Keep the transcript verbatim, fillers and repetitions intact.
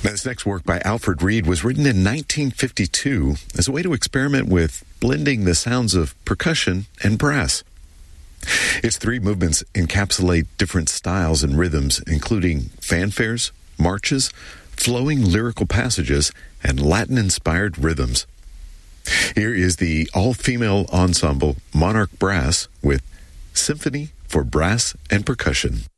This next work by Alfred Reed was written in nineteen fifty-two as a way to experiment with blending the sounds of percussion and brass. Its three movements encapsulate different styles and rhythms, including fanfares, marches, flowing lyrical passages, and Latin-inspired rhythms. Here is the all-female ensemble Monarch Brass with Symphony for Brass and Percussion.